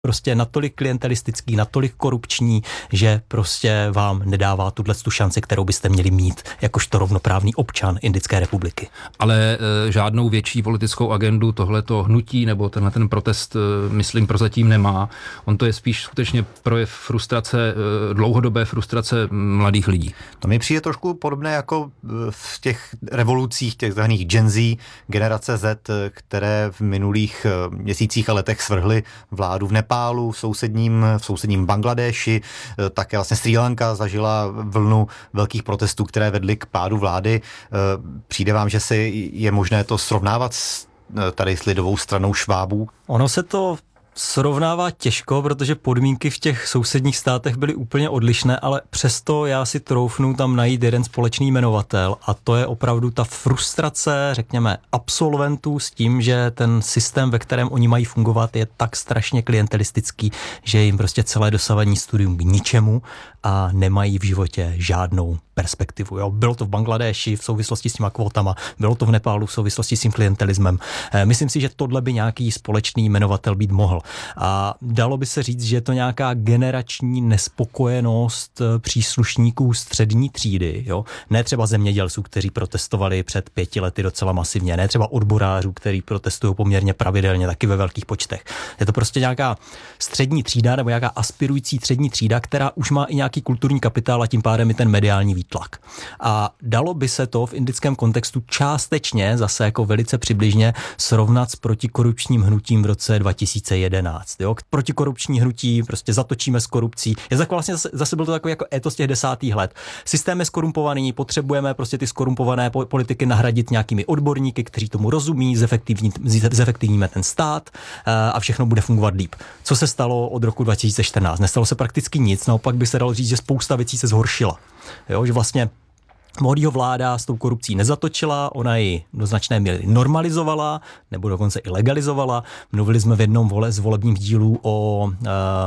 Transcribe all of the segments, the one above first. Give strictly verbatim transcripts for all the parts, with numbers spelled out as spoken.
prostě natolik klientelistický, natolik korupční, že prostě vám nedává tuhle tu šanci, kterou byste měli mít jakožto rovnoprávný občan Indické republiky. Ale e, žádnou větší politickou agendu tohleto hnutí nebo tenhle ten protest, e, myslím, prozatím nemá. On to je spíš skutečně projev frustrace, e, dlouhodobé frustrace mladých lidí. To mi přijde trošku podobné jako v těch revolucích, těch takzvaných Gen Z, generace Z, které v minulých měsících a letech svrhly vládu v Nepálu, v sousedním, v sousedním Bangladéši, také vlastně Srí Lanka zažila vlnu velkých protestů, které vedly k pádu vlády. Přijde vám, že si je možné to srovnávat s tady s lidovou stranou Švábů? Ono se to srovnává těžko, protože podmínky v těch sousedních státech byly úplně odlišné, ale přesto já si troufnu tam najít jeden společný jmenovatel a to je opravdu ta frustrace, řekněme, absolventů s tím, že ten systém, ve kterém oni mají fungovat, je tak strašně klientelistický, že jim prostě celé dosavadní studium k ničemu a nemají v životě žádnou perspektivu. Jo? Bylo to v Bangladéši v souvislosti s těma kvótama, bylo to v Nepálu v souvislosti s tím klientelismem. Myslím si, že tohle by nějaký společný jmenovatel být mohl. A dalo by se říct, že je to nějaká generační nespokojenost příslušníků střední třídy. Jo? Ne třeba zemědělců, kteří protestovali před pěti lety docela masivně, ne třeba odborářů, kteří protestují poměrně pravidelně, taky ve velkých počtech. Je to prostě nějaká střední třída nebo nějaká aspirující střední třída, která už má i nějaký kulturní kapitál a tím pádem i ten mediální výtlak. A dalo by se to v indickém kontextu částečně, zase jako velice přibližně, srovnat s protikorupčním hnutím v roce dva tisíce jedenáct. Jo? Protikorupční hnutí, prostě zatočíme s korupcí. Je to vlastně zase, zase byl to takový jako étos těch desátých let. Systém je skorumpovaný, potřebujeme prostě ty skorumpované politiky nahradit nějakými odborníky, kteří tomu rozumí, zefektivní, zefektivníme ten stát a všechno bude fungovat líp. Co se stalo od roku dva tisíce čtrnáct? Nestalo se prakticky nic, naopak by se dalo říct, že spousta věcí se zhoršila. Jo, že vlastně Módiho vláda s tou korupcí nezatočila, ona ji do značné míry normalizovala, nebo dokonce i legalizovala. Mluvili jsme v jednom vole z volebních dílů o, uh,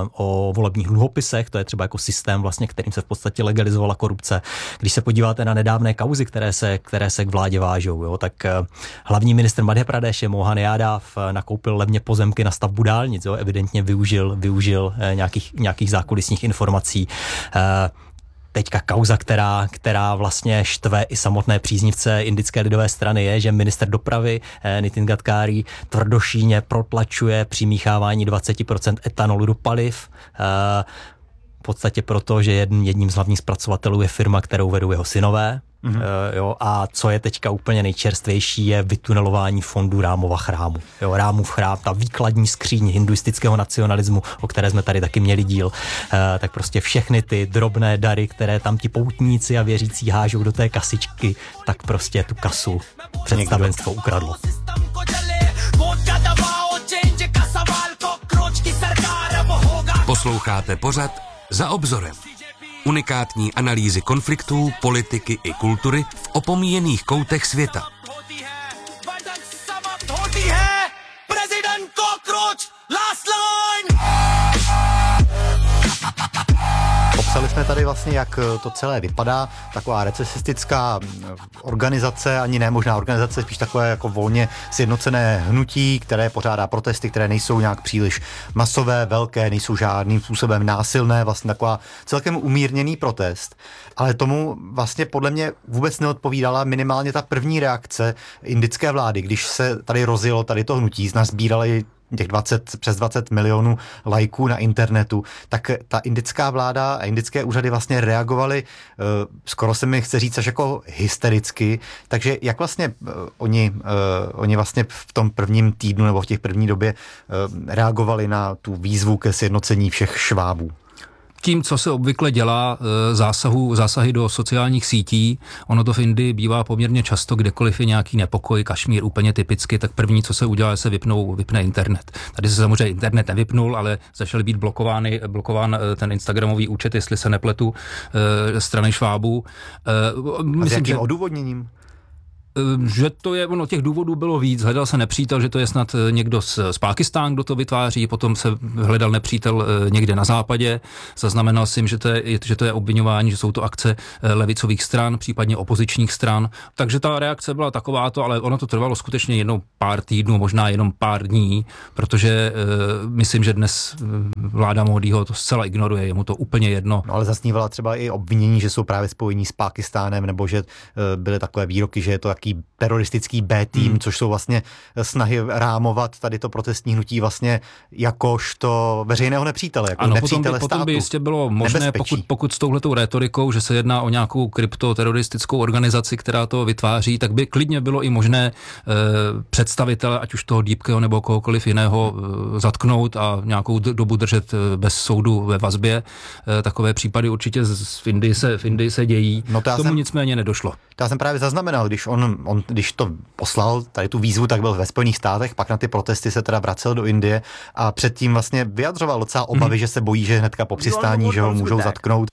o volebních dluhopisech, to je třeba jako systém, vlastně, kterým se v podstatě legalizovala korupce. Když se podíváte na nedávné kauzy, které se, které se k vládě vážou, jo, tak uh, hlavní ministr Madhya Pradeshe Mohan Yadav nakoupil levně pozemky na stavbu dálnic, jo, evidentně využil, využil uh, nějakých, nějakých zákulisních informací. Uh, Teďka kauza, která, která vlastně štve i samotné příznivce indické lidové strany, je, že minister dopravy Nitin Gadkari tvrdošíjně protlačuje přimíchávání dvacet procent etanolu do paliv. V podstatě proto, že jedním z hlavních zpracovatelů je firma, kterou vedou jeho synové. Mm-hmm. Jo, a co je teďka úplně nejčerstvější, je vytunelování fondu Rámova chrámu. Jo, Rámův chrám, ta výkladní skříň hinduistického nacionalismu, o které jsme tady taky měli díl, e, tak prostě všechny ty drobné dary, které tam ti poutníci a věřící hážou do té kasičky, tak prostě tu kasu představenstvo ukradlo. Posloucháte pořad Za obzorem. Unikátní analýzy konfliktů, politiky i kultury v opomíjených koutech světa. Popsali jsme tady vlastně, jak to celé vypadá, taková recesistická organizace, ani ne možná organizace, spíš takové jako volně sjednocené hnutí, které pořádá protesty, které nejsou nějak příliš masové, velké, nejsou žádným způsobem násilné, vlastně taková celkem umírněný protest. Ale tomu vlastně podle mě vůbec neodpovídala minimálně ta první reakce indické vlády, když se tady rozjelo tady to hnutí, nazbírali těch dvacet, přes dvacet milionů lajků na internetu, tak ta indická vláda a indické úřady vlastně reagovaly, uh, skoro se mi chce říct až jako hystericky, takže jak vlastně uh, oni, uh, oni vlastně v tom prvním týdnu nebo v těch první době uh, reagovali na tu výzvu ke sjednocení všech Švábů? Tím, co se obvykle dělá, zásahu, zásahy do sociálních sítí, ono to v Indii bývá poměrně často, kdekoliv je nějaký nepokoj, Kašmír úplně typicky, tak první, co se udělá, se vypnou, vypne internet. Tady se samozřejmě internet nevypnul, ale začaly být blokovány, blokován ten instagramový účet, jestli se nepletu, strany Švábů. A s jakým odůvodněním? Že to je, ono těch důvodů bylo víc, hledal se nepřítel, že to je snad někdo z, z Pákistánu, kdo to vytváří, potom se hledal nepřítel někde na západě, zaznamenal jsem, že to je, že to je obviňování, že jsou to akce levicových stran, případně opozičních stran, takže ta reakce byla takováto, ale ono to trvalo skutečně jenom pár týdnů, možná jenom pár dní, protože uh, myslím, že dnes vláda Módího to zcela ignoruje, je mu to úplně jedno. No ale zasnívala třeba i obvinění, že jsou právě spojení s Pákistánem, nebo že uh, byly takové výroky, že je to jaký teroristický B tým, hmm. což jsou vlastně snahy rámovat tady to protestní hnutí vlastně jakožto veřejného nepřítele, jako ano, nepřítele potom by, státu. potom by jistě bylo možné, pokud, pokud s touhletou rétorikou, že se jedná o nějakou kryptoteroristickou organizaci, která to vytváří, tak by klidně bylo i možné eh, představitele, ať už toho Dýpkeho nebo kohokoliv jiného eh, zatknout a nějakou d- dobu držet eh, bez soudu ve vazbě. Eh, takové případy určitě z, v, Indii se, v Indii se dějí. No to K tomu jsem, nicméně nedošlo. To já jsem právě zaznamenal, když on, on, když to poslal, tady tu výzvu, tak byl ve Spojených státech, pak na ty protesty se teda vracel do Indie a předtím vlastně vyjadřoval docela obavy, mm. že se bojí, že hnedka po přistání, že ho můžou zatknout.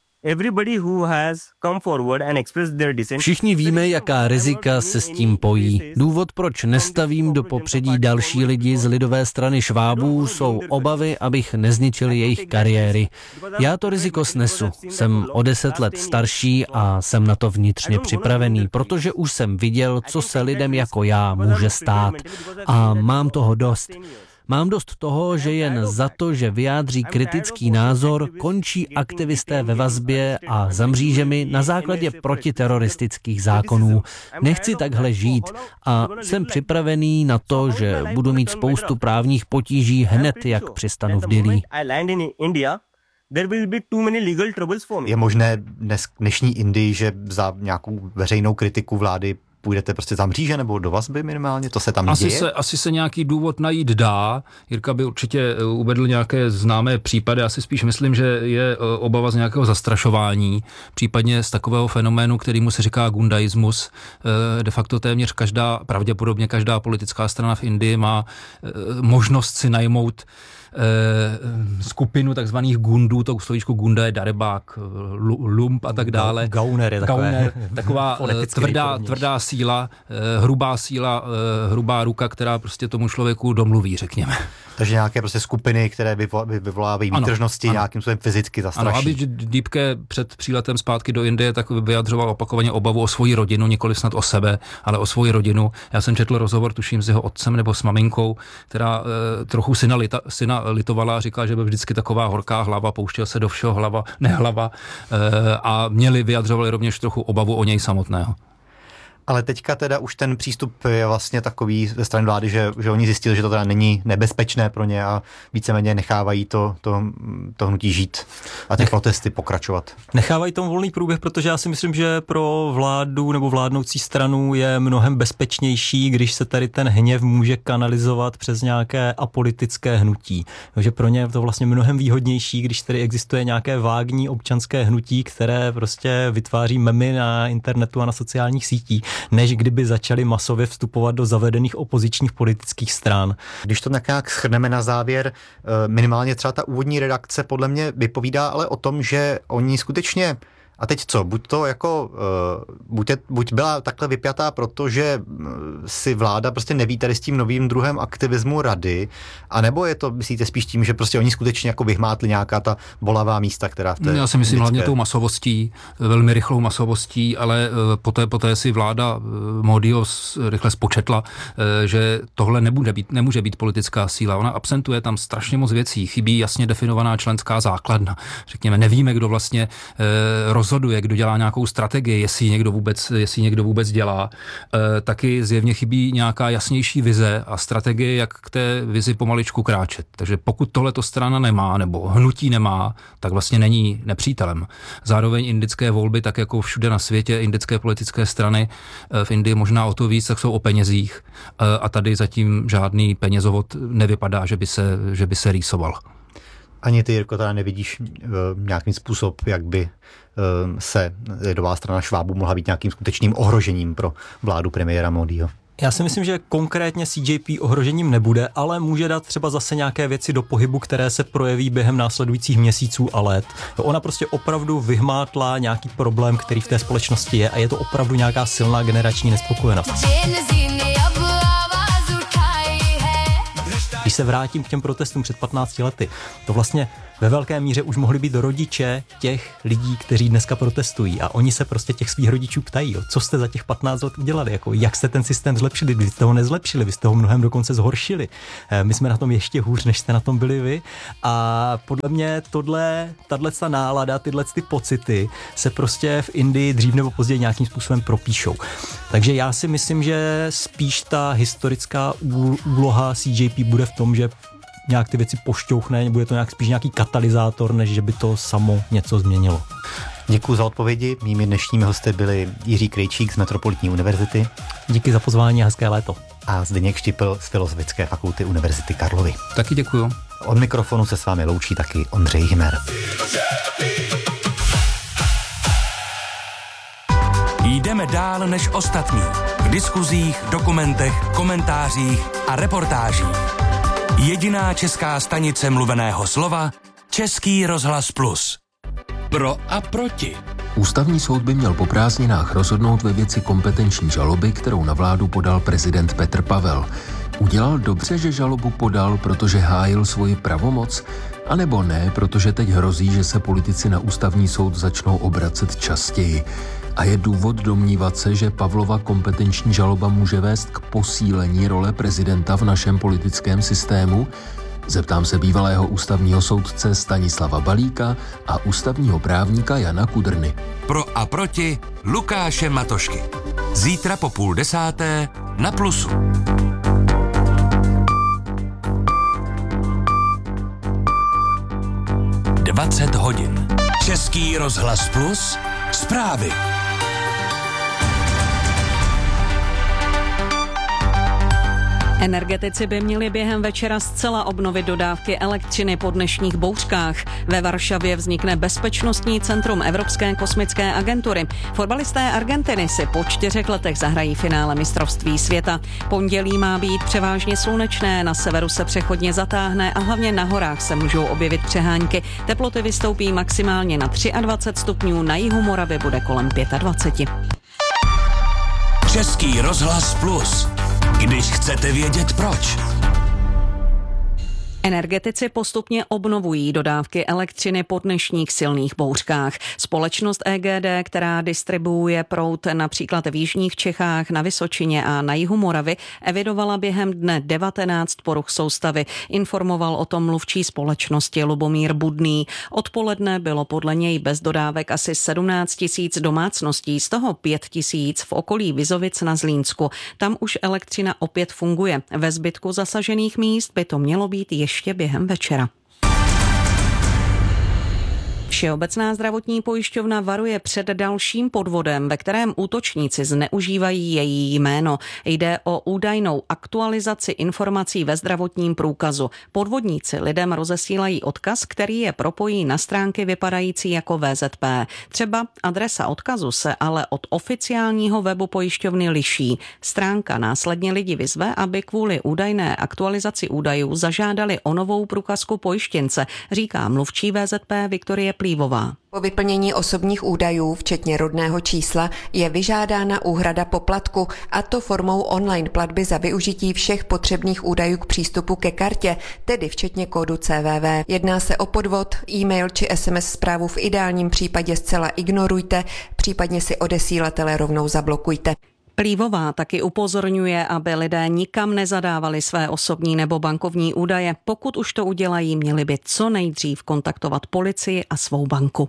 Všichni víme, jaká rizika se s tím pojí. Důvod, proč nestavím do popředí další lidi z lidové strany Švábů, jsou obavy, abych nezničil jejich kariéry. Já to riziko snesu. Jsem o deset let starší a jsem na to vnitřně připravený, protože už jsem viděl, co se lidem jako já může stát. A mám toho dost. Mám dost toho, že jen za to, že vyjádří kritický názor, končí aktivisté ve vazbě a za mřížemi na základě protiteroristických zákonů. Nechci takhle žít a jsem připravený na to, že budu mít spoustu právních potíží hned, jak přistanu v Dillí. Je možné dnes, dnešní Indii, že za nějakou veřejnou kritiku vlády půjdete prostě za mříže nebo do vazby minimálně? To se tam asi děje? Se, asi se nějaký důvod najít dá. Jirka by určitě uvedl nějaké známé případy. Asi spíš myslím, že je obava z nějakého zastrašování, případně z takového fenoménu, kterýmu se říká gundaismus. De facto téměř každá, pravděpodobně každá politická strana v Indii má možnost si najmout skupinu takzvaných gundů, to slovíčko gunda je darebák, lump a tak dále. Gauner je takové. Gauner, taková tvrdá, tvrdá síla, hrubá síla, hrubá ruka, která prostě tomu člověku domluví, řekněme. Takže nějaké prostě skupiny, které vyvolávají výtržnosti, ano, nějakým způsobem fyzicky zastraší. Ano, aby Dýpke před příletem zpátky do Indie tak vyjadřoval opakovaně obavu o svoji rodinu, nikoli snad o sebe, ale o svoji rodinu. Já jsem četl rozhovor, tuším, s jeho otcem nebo s maminkou, která e, trochu syna, lita, syna litovala a říkala, že byl vždycky taková horká hlava, pouštěl se do všeho hlava, ne hlava e, a měli, vyjadřovali rovněž trochu obavu o něj samotného. Ale teďka teda už ten přístup je vlastně takový ze strany vlády, že, že oni zjistili, že to teda není nebezpečné pro ně a víceméně nechávají to, to, to hnutí žít a ty Nech... protesty pokračovat. Nechávají tomu volný průběh, protože já si myslím, že pro vládu nebo vládnoucí stranu je mnohem bezpečnější, když se tady ten hněv může kanalizovat přes nějaké apolitické hnutí. Takže pro ně je to vlastně mnohem výhodnější, když tady existuje nějaké vágní občanské hnutí, které prostě vytváří memy na internetu a na sociálních sítích, než kdyby začali masově vstupovat do zavedených opozičních politických stran. Když to nějak shrneme na závěr, minimálně třeba ta úvodní redakce podle mě vypovídá ale o tom, že oni skutečně, a teď co, buď to jako, buď, je, buď byla takhle vypjatá, protože si vláda prostě neví tady s tím novým druhem aktivismu rady, anebo je to, myslíte, spíš tím, že prostě oni skutečně jako vyhmátli nějaká ta bolavá místa, která v té... Já si myslím vždycké... hlavně tou masovostí, velmi rychlou masovostí, ale poté, poté si vláda Módího rychle spočetla, že tohle nebude být, nemůže být politická síla. Ona absentuje tam strašně moc věcí, chybí jasně definovaná členská základna. Řekněme, nevíme, kdo vlastně roz rozhoduje, kdo dělá nějakou strategii, jestli někdo vůbec, jestli někdo vůbec dělá, e, taky zjevně chybí nějaká jasnější vize a strategie, jak k té vizi pomaličku kráčet. Takže pokud tohleto strana nemá, nebo hnutí nemá, tak vlastně není nepřítelem. Zároveň indické volby, tak jako všude na světě, indické politické strany e, v Indii možná o to víc, tak jsou o penězích e, a tady zatím žádný penězovod nevypadá, že by se, že by se rýsoval. Ani ty, Jirko, teda nevidíš uh, nějakým způsob, jak by uh, se lidová strana Švábů mohla být nějakým skutečným ohrožením pro vládu premiéra Módího? Já si myslím, že konkrétně C J P ohrožením nebude, ale může dát třeba zase nějaké věci do pohybu, které se projeví během následujících měsíců a let. Ona prostě opravdu vyhmátla nějaký problém, který v té společnosti je, a je to opravdu nějaká silná generační nespokojenost. Když se vrátím k těm protestům před patnácti lety, to vlastně ve velké míře už mohli být rodiče těch lidí, kteří dneska protestují, a oni se prostě těch svých rodičů ptají, jo, co jste za těch patnáct let udělali, jako jak jste ten systém zlepšili, vy jste ho nezlepšili, vy jste ho mnohem dokonce zhoršili. My jsme na tom ještě hůř, než jste na tom byli vy, a podle mě tohle, tato nálada, tyhle ty pocity se prostě v Indii dřív nebo později nějakým způsobem propíšou. Takže já si myslím, že spíš ta historická úloha C J P bude v tom, že nějak ty věci pošťouchne, bude to nějak spíš nějaký katalyzátor, než že by to samo něco změnilo. Děkuji za odpovědi. Mými dnešními hosty byli Jiří Krejčík z Metropolitní univerzity. Díky za pozvání a hezké léto. A Zdeněk Štipl z Filozofické fakulty Univerzity Karlovy. Taky děkuju. Od mikrofonu se s vámi loučí taky Ondřej Hymer. Jdeme dál než ostatní. V diskuzích, dokumentech, komentářích a reportážích. Jediná česká stanice mluveného slova, Český rozhlas Plus. Pro a proti. Ústavní soud by měl po prázdninách rozhodnout ve věci kompetenční žaloby, kterou na vládu podal prezident Petr Pavel. Udělal dobře, že žalobu podal, protože hájil svoji pravomoc, anebo ne, protože teď hrozí, že se politici na ústavní soud začnou obracet častěji. A je důvod domnívat se, že Pavlova kompetenční žaloba může vést k posílení role prezidenta v našem politickém systému? Zeptám se bývalého ústavního soudce Stanislava Balíka a ústavního právníka Jana Kudrny. Pro a proti Lukáše Matošky. Zítra po půl desáté na Plusu. dvacet hodin. Český rozhlas Plus. Zprávy. Energetici by měli během večera zcela obnovit dodávky elektřiny po dnešních bouřkách. Ve Varšavě vznikne bezpečnostní centrum Evropské kosmické agentury. Fotbalisté Argentiny si po čtyřech letech zahrají finále mistrovství světa. Pondělí má být převážně slunečné, na severu se přechodně zatáhne a hlavně na horách se můžou objevit přehánky. Teploty vystoupí maximálně na dvacet tři stupňů, na jihu Moravy bude kolem dvacet pět. Český rozhlas Plus. Když chcete vědět proč. Energetici postupně obnovují dodávky elektřiny po dnešních silných bouřkách. Společnost E G D, která distribuuje proud například v jižních Čechách, na Vysočině a na jihu Moravy, evidovala během dne devatenáct poruch soustavy. Informoval o tom mluvčí společnosti Lubomír Budný. Odpoledne bylo podle něj bez dodávek asi sedmnáct tisíc domácností, z toho pět tisíc v okolí Vizovic na Zlínsku. Tam už elektřina opět funguje. Ve zbytku zasažených míst by to mělo být ještě ještě během večera. Všeobecná zdravotní pojišťovna varuje před dalším podvodem, ve kterém útočníci zneužívají její jméno. Jde o údajnou aktualizaci informací ve zdravotním průkazu. Podvodníci lidem rozesílají odkaz, který je propojí na stránky vypadající jako V Z P. Třeba adresa odkazu se ale od oficiálního webu pojišťovny liší. Stránka následně lidi vyzve, aby kvůli údajné aktualizaci údajů zažádali o novou průkazku pojištěnce, říká mluvčí V Z P Viktorie Plívová. Po vyplnění osobních údajů, včetně rodného čísla, je vyžádána úhrada poplatku, a to formou online platby za využití všech potřebných údajů k přístupu ke kartě, tedy včetně kódu C V V. Jedná se o podvod, e-mail či S M S zprávu v ideálním případě zcela ignorujte, případně si odesílatele rovnou zablokujte. Plívová taky upozorňuje, aby lidé nikam nezadávali své osobní nebo bankovní údaje. Pokud už to udělají, měli by co nejdřív kontaktovat policii a svou banku.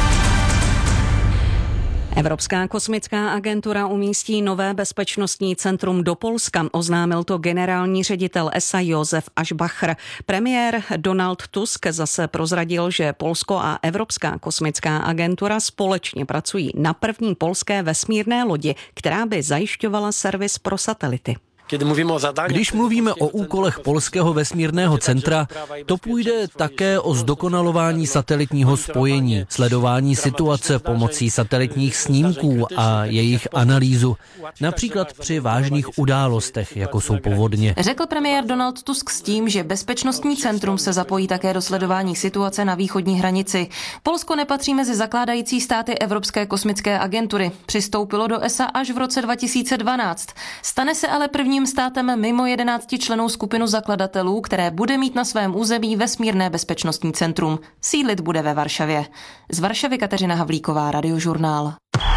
Evropská kosmická agentura umístí nové bezpečnostní centrum do Polska, oznámil to generální ředitel E S A Josef Aschbacher. Premiér Donald Tusk zase prozradil, že Polsko a Evropská kosmická agentura společně pracují na první polské vesmírné lodi, která by zajišťovala servis pro satelity. Když mluvíme o úkolech polského vesmírného centra, to půjde také o zdokonalování satelitního spojení, sledování situace pomocí satelitních snímků a jejich analýzu, například při vážných událostech, jako jsou povodně. Řekl premiér Donald Tusk s tím, že bezpečnostní centrum se zapojí také do sledování situace na východní hranici. Polsko nepatří mezi zakládající státy Evropské kosmické agentury. Přistoupilo do E S A až v roce dva tisíce dvanáct. Stane se ale prvním státem mimo jedenáctičlennou skupinu zakladatelů, které bude mít na svém území vesmírné bezpečnostní centrum. Sídlit bude ve Varšavě. Z Varšavy Kateřina Havlíková, Radiožurnál.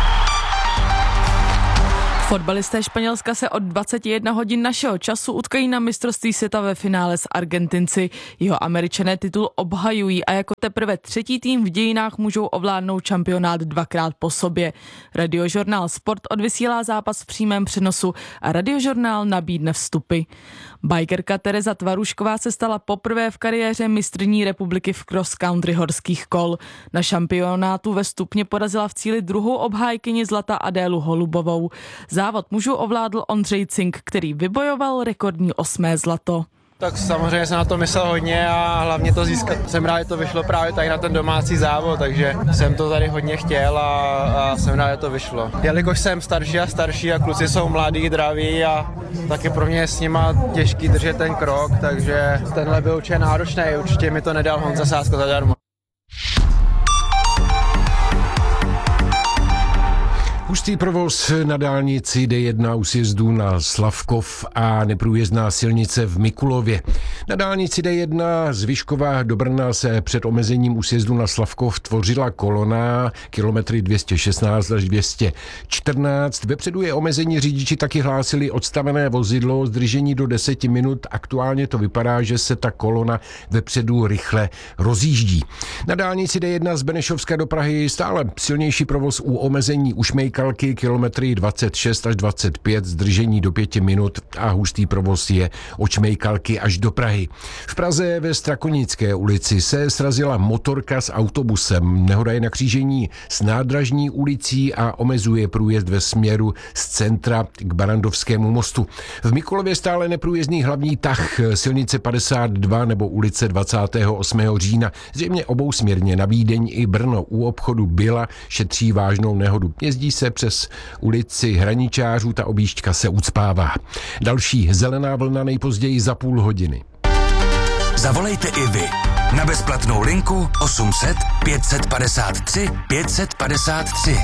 Fotbalisté Španělska se od dvacet jedna hodin našeho času utkají na mistrovství světa ve finále s Argentinci. Jeho Američané titul obhajují a jako teprve třetí tým v dějinách můžou ovládnout šampionát dvakrát po sobě. Radiožurnál Sport odvysílá zápas v přímém přenosu a Radiožurnál nabídne vstupy. Bikerka Tereza Tvarušková se stala poprvé v kariéře mistryní republiky v cross country horských kol. Na šampionátu ve stupni porazila v cíli druhou obhájkyni zlata Adélu Holubovou. Závod mužů ovládl Ondřej Cink, který vybojoval rekordní osmé zlato. Tak samozřejmě jsem na to myslel hodně a hlavně to získat. Jsem rád, že to vyšlo právě tady na ten domácí závod, takže jsem to tady hodně chtěl a, a jsem rád, že to vyšlo. Jelikož jsem starší a starší a kluci jsou mladí, draví a taky pro mě je s nima těžký držet ten krok, takže tenhle byl určitě náročný, určitě mi to nedal Honza Sásko zadarmo. Hustý provoz na dálnici D jedna u sjezdu na Slavkov a neprůjezdná silnice v Mikulově. Na dálnici D jedna z Vyškova do Brna se před omezením u sjezdu na Slavkov tvořila kolona kilometry dvě stě šestnáct až dvě stě čtrnáct. Vepředu je omezení, řidiči taky hlásili odstavené vozidlo, zdržení do deseti minut. Aktuálně to vypadá, že se ta kolona vepředu rychle rozjíždí. Na dálnici D jedna z Benešovska do Prahy stále silnější provoz u omezení u Šmejkalky, kilometry dvacet šest až dvacet pět, zdržení do pěti minut a hustý provoz je od Šmejkalky až do Prahy. V Praze ve Strakonické ulici se srazila motorka s autobusem. Nehoda je na křížení s Nádražní ulicí a omezuje průjezd ve směru z centra k Barandovskému mostu. V Mikulově stále neprůjezdný hlavní tah silnice padesát dva nebo ulice dvacátého osmého října. Zřejmě obousměrně na Vídeň i Brno u obchodu Byla šetří vážnou nehodu. Jezdí se přes ulici Hraničářů, ta objížďka se ucpává. Další zelená vlna nejpozději za půl hodiny. Zavolejte i vy na bezplatnou linku osm set pět padesát tři pět padesát tři.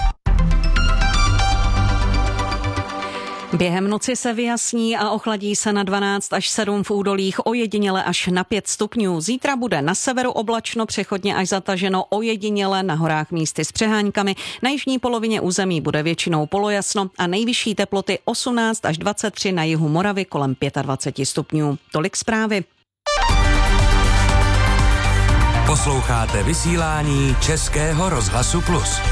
Během noci se vyjasní a ochladí se na dvanáct až sedm v údolích, ojediněle až na pět stupňů. Zítra bude na severu oblačno, přechodně až zataženo, ojediněle na horách místy s přeháňkami. Na jižní polovině území bude většinou polojasno a nejvyšší teploty osmnáct až dvacet tři, na jihu Moravy kolem dvacet pět stupňů. Tolik zprávy. Posloucháte vysílání Českého rozhlasu Plus.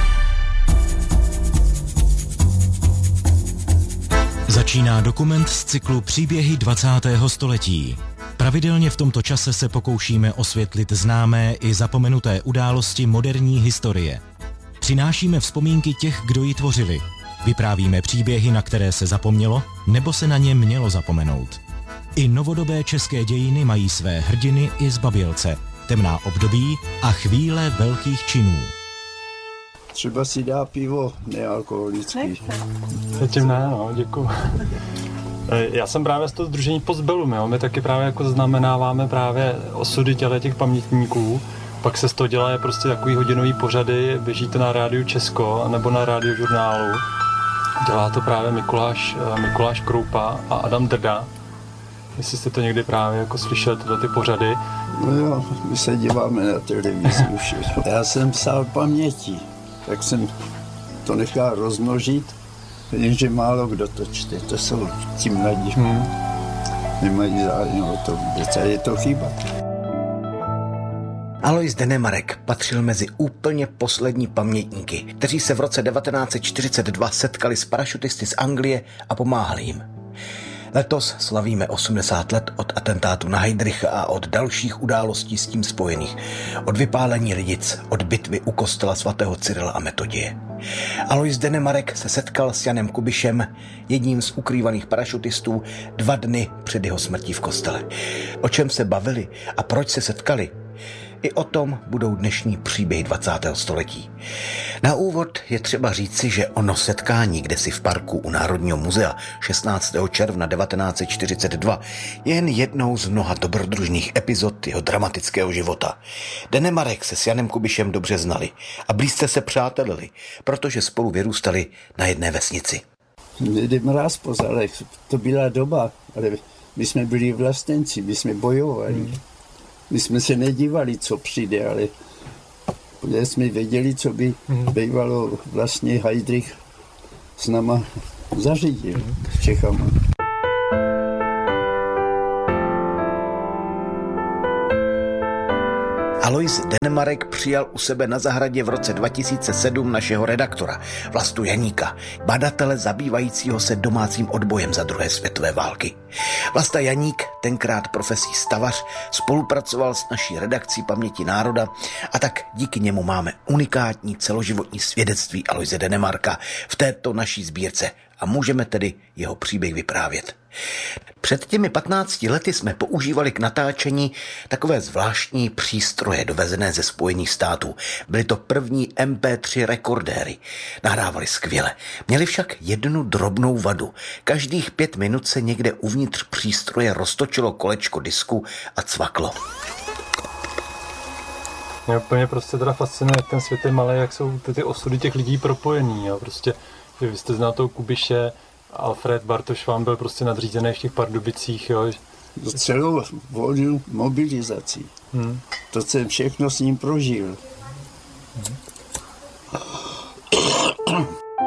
Začíná dokument z cyklu Příběhy dvacátého století. Pravidelně v tomto čase se pokoušíme osvětlit známé i zapomenuté události moderní historie. Přinášíme vzpomínky těch, kdo ji tvořili. Vyprávíme příběhy, na které se zapomnělo, nebo se na ně mělo zapomenout. I novodobé české dějiny mají své hrdiny i zbabělce, temná období a chvíle velkých činů. Třeba si dá pivo nealkoholický. Zatím ne, no, děkuju. Já jsem právě z toho sdružení Postbellum, jo. My taky právě jako znamenáváme právě osudy těle těch pamětníků. Pak se z toho dělá prostě takový hodinový pořady, běží to na Rádiu Česko nebo na Radiožurnálu. Dělá to právě Mikuláš, Mikuláš Kroupa a Adam Drda. Jestli jste to někdy právě jako slyšeli, tyhle ty pořady. No jo, my se díváme na televizi už. Já jsem psal paměti, tak jsem to nechal rozmnožit, jenže málo kdo to čte, to jsou ti mladí. Hmm. Nemají zájem o to vůbec a je to chyba. Alois Denemarek patřil mezi úplně poslední pamětníky, kteří se v roce devatenáct set čtyřicet dva setkali s parašutisty z Anglie a pomáhali jim. Letos slavíme osmdesát let od atentátu na Heydricha a od dalších událostí s tím spojených. Od vypálení Lidic, od bitvy u kostela svatého Cyrila a Metodie. Alois Denemarek se setkal s Janem Kubišem, jedním z ukrývaných parašutistů, dva dny před jeho smrtí v kostele. O čem se bavili a proč se setkali? I o tom budou dnešní příběhy dvacátého století. Na úvod je třeba říci, že ono setkání kdesi v parku u Národního muzea šestnáctého června devatenáct set čtyřicet dva je jen jednou z mnoha dobrodružných epizod jeho dramatického života. Denemarek se s Janem Kubišem dobře znali a blízce se přátelili, protože spolu vyrůstali na jedné vesnici. Jde mráz po zálech, to byla doba, ale my jsme byli vlastenci, my jsme bojovali. Hmm. My jsme se nedívali, co přijde, ale jsme věděli, co by bývalo vlastně Heydrich s náma zařídil s Čechama. Alois Denemarek přijal u sebe na zahradě v roce dva tisíce sedm našeho redaktora Vlastu Janíka, badatele zabývajícího se domácím odbojem za druhé světové války. Vlasta Janík, tenkrát profesí stavař, spolupracoval s naší redakcí Paměti národa a tak díky němu máme unikátní celoživotní svědectví Aloise Denemarka v této naší sbírce a můžeme tedy jeho příběh vyprávět. Před těmi patnácti lety jsme používali k natáčení takové zvláštní přístroje dovezené ze Spojených států. Byly to první em pé tři rekordéry. Nahrávali skvěle. Měli však jednu drobnou vadu. Každých pět minut se někde uvnitř přístroje roztočilo kolečko disku a cvaklo. Mě úplně prostě teda fascinuje, jak ten svět je malý, jak jsou ty, ty osudy těch lidí propojený. Jo. Prostě, vy jste znal toho Kubiše, Alfred Bartoš vám byl prostě nadřízený v těch Pardubicích, jo. Celou volnou mobilizací. Hmm. To jsem všechno s ním prožil. Hmm.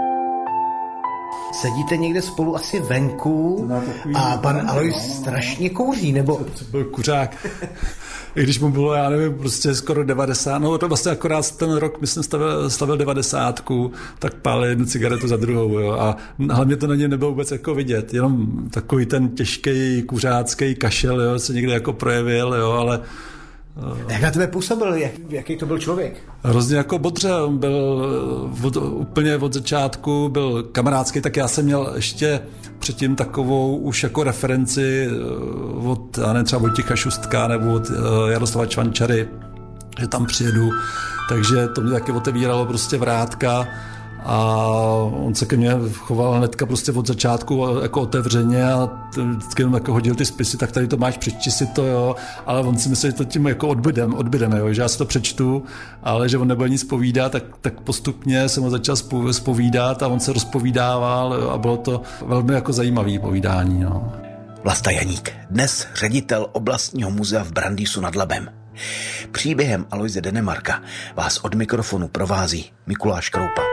Sedíte někde spolu asi venku a pan Alois strašně kouří, nebo? To byl kuřák. I když mu bylo, já nevím, prostě skoro devadesát, no to vlastně akorát ten rok, myslím, slavil, slavil devadesátku, tak pálil jednu cigaretu za druhou, jo, a hlavně to na něm nebylo vůbec jako vidět, jenom takový ten těžký kuřácký kašel, jo, se někde jako projevil, jo, ale jak na tebe působil? Jak, jaký to byl člověk? Hrozně jako bodře, on byl od, úplně od začátku, byl kamarádský, tak já jsem měl ještě předtím takovou už jako referenci od, já nevím, třeba Vojtěcha Šustka nebo od Jaroslava Čvančary, že tam přijedu, takže to mě taky otevíralo prostě vrátka a on se ke mně choval hnedka prostě od začátku jako otevřeně a vždycky jenom jako hodil ty spisy, tak tady to máš, přečti si to, jo, ale on si myslel, že to tím jako odbydem, odbydeme, jo, že já si to přečtu, ale že on nebude nic povídat, tak, tak postupně jsem ho začal zpovídat a on se rozpovídával, jo, a bylo to velmi jako zajímavý povídání, no. Vlasta Janík, dnes ředitel oblastního muzea v Brandýsu nad Labem. Příběhem Aloise Denemarka vás od mikrofonu provází Mikuláš Kroupa.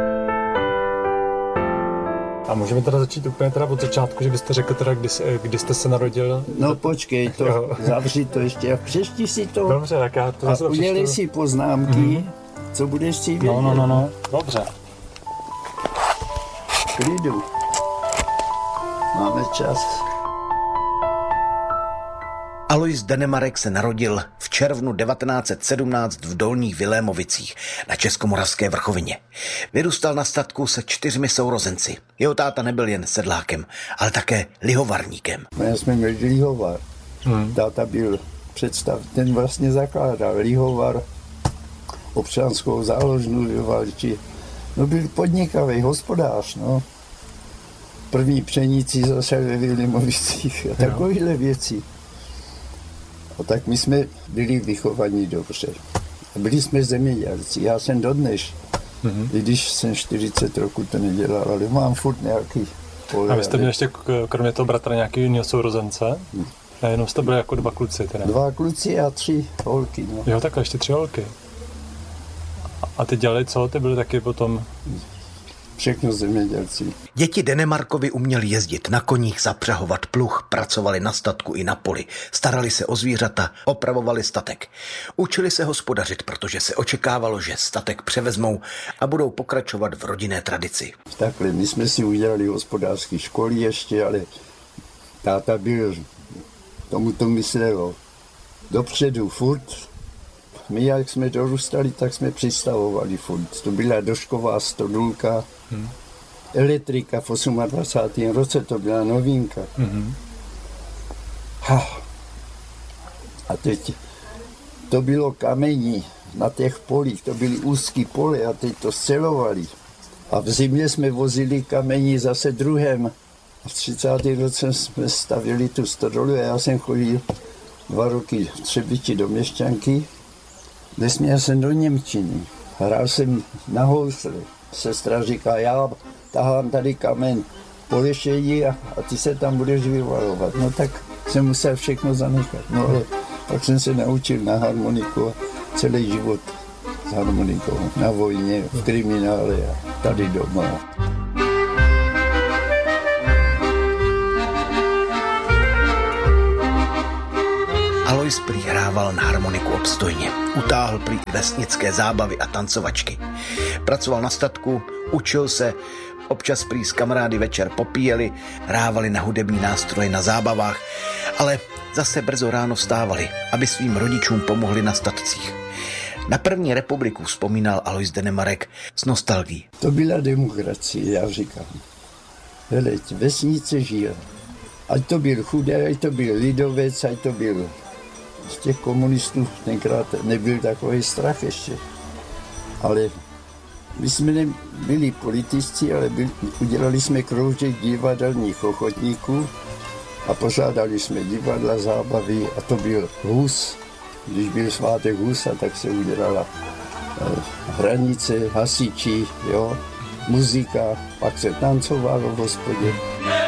A můžeme teda začít úplně teda od začátku, že byste řekl teda, kdy, kdy jste se narodil? No počkej, to zavři to ještě a přečti si to. Dobře, tak já to a udělej si poznámky, mm-hmm. co budeš si vědět. No, no, no, no, dobře. Klidu. Máme čas. Alois Denemarek se narodil v červnu devatenáct set sedmnáct v Dolních Vilémovicích na Českomoravské vrchovině. Vyrůstal na statku se čtyřmi sourozenci. Jeho táta nebyl jen sedlákem, ale také lihovarníkem. My jsme měli lihovar. Hmm. Táta byl představ, ten vlastně zakládal lihovar, občanskou záložnu vyvalčí. No byl podnikavý hospodář, no. První pšenici zase ve Vilémovicích a takovýhle věci. A tak my jsme byli vychovaní dobře. Byli jsme zemědělci. Já jsem dodnes, mm-hmm. i když jsem čtyřicet roku to nedělal, ale mám furt nějaký pole. A vy jste měli ještě kromě toho bratra nějaký jiného sourozence? Hmm. A jenom jste byli jako dva kluci teda? Dva kluci a tři holky. No. Jo, takhle ještě tři holky. A ty dělali co? Ty byli taky potom... Všechno zemědělci. Děti Denemarkovi uměli jezdit na koních, zapřahovat pluh, pracovali na statku i na poli, starali se o zvířata, opravovali statek. Učili se hospodařit, protože se očekávalo, že statek převezmou a budou pokračovat v rodinné tradici. Takhle, my jsme si udělali hospodářské školy ještě, ale táta byl, tomu to myslel dopředu furt, my, jak jsme dorůstali, tak jsme přistavovali furt. To byla došková stodulka, hmm. elektrika v dvacátém osmém roce, to byla novinka. Hmm. Ha. A teď to bylo kamení na těch polích, to byly úzký pole a teď to scelovali. A v zimě jsme vozili kamení zase druhem. A v třicátém roce jsme stavili tu stodolu a já jsem chodil dva roky v Třebíči do Měšťanky. Nesměl jsem do němčiny. Hrál jsem na housle. Sestra říká, já tahám tady kamen po lešení a, a ty se tam budeš vyvalovat. No tak jsem musel všechno zanechat. No ale pak jsem se naučil na harmoniku a celý život s harmonikou. Na vojně, v kriminále a tady doma. Alois prý hrával na harmoniku obstojně. Utáhl prý vesnické zábavy a tancovačky. Pracoval na statku, učil se, občas prý s kamarády večer popíjeli, hrávali na hudební nástroje na zábavách, ale zase brzo ráno vstávali, aby svým rodičům pomohli na statcích. Na první republiku vzpomínal Alois Denemarek s nostalgií. To byla demokracie, já říkám. Heleď, vesnice žije. Ať to byl chudý, ať to byl lidovec, ať to byl z těch komunistů, tenkrát nebyl takový strach ještě. Ale my jsme nebyli politici, ale byli, udělali jsme kroužek divadelních ochotníků a pořádali jsme divadla, zábavy a to byl Hus. Když byl svátek Husa, tak se udělala eh, hranice, hasiči, jo, muzika, pak se tancovalo v hospodě.